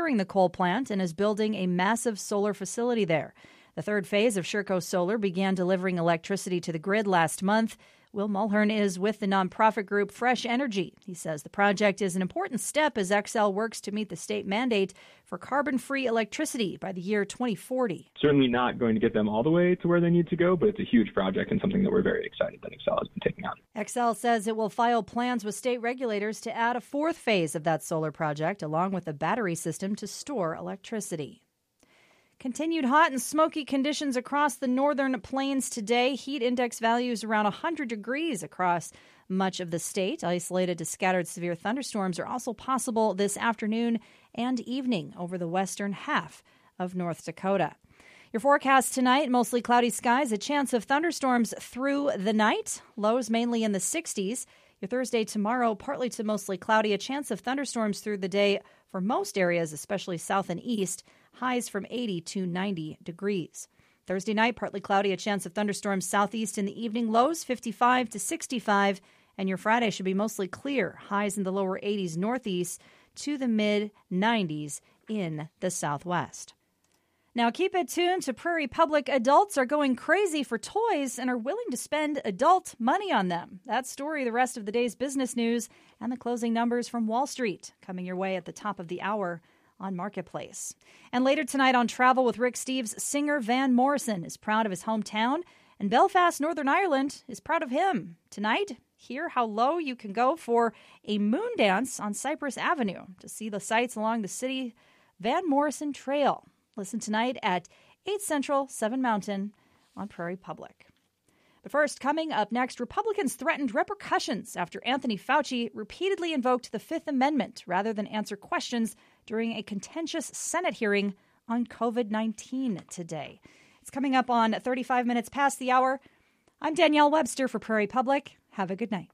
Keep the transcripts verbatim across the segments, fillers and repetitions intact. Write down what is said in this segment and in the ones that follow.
retiring the coal plant and is building a massive solar facility there. The third phase of Sherco Solar began delivering electricity to the grid last month. Will Mulhern is with the nonprofit group Fresh Energy. He says the project is an important step as Xcel works to meet the state mandate for carbon-free electricity by the year twenty forty. Certainly not going to get them all the way to where they need to go, but it's a huge project and something that we're very excited that Xcel has been taking on. Xcel says it will file plans with state regulators to add a fourth phase of that solar project, along with a battery system to store electricity. Continued hot and smoky conditions across the northern plains today. Heat index values around one hundred degrees across much of the state. Isolated to scattered severe thunderstorms are also possible this afternoon and evening over the western half of North Dakota. Your forecast tonight, mostly cloudy skies, a chance of thunderstorms through the night. Lows mainly in the sixties. Your Thursday tomorrow, partly to mostly cloudy, a chance of thunderstorms through the day for most areas, especially south and east. Highs from eighty to ninety degrees. Thursday night, partly cloudy, a chance of thunderstorms southeast in the evening. Lows fifty-five to sixty-five. And your Friday should be mostly clear. Highs in the lower eighties northeast to the mid nineties in the southwest. Now keep it tuned to Prairie Public. Adults are going crazy for toys and are willing to spend adult money on them. That story, the rest of the day's business news, and the closing numbers from Wall Street coming your way at the top of the hour on Marketplace. And later tonight on Travel with Rick Steves, singer Van Morrison is proud of his hometown, and Belfast, Northern Ireland is proud of him. Tonight, hear how low you can go for a moon dance on Cypress Avenue to see the sights along the city Van Morrison Trail. Listen tonight at eight Central, seven Mountain on Prairie Public. But first, coming up next, Republicans threatened repercussions after Anthony Fauci repeatedly invoked the Fifth Amendment rather than answer questions during a contentious Senate hearing on covid nineteen today. It's coming up on thirty-five minutes past the hour. I'm Danielle Webster for Prairie Public. Have a good night.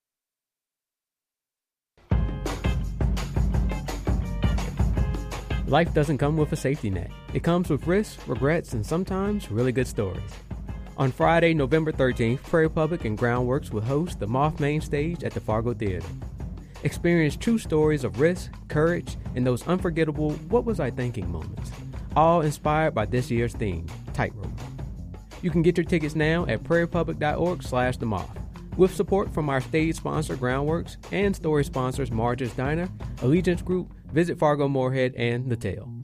Life doesn't come with a safety net. It comes with risks, regrets, and sometimes really good stories. On Friday, November thirteenth, Prairie Public and Groundworks will host the Moth Main Stage at the Fargo Theater. Experience true stories of risk, courage, and those unforgettable "what was I thinking" moments, all inspired by this year's theme, Tightrope. You can get your tickets now at prairiepublic.org slash the moth. With support from our stage sponsor, Groundworks, and story sponsors Marge's Diner, Allegiance Group, Visit Fargo Moorhead, and The Tale.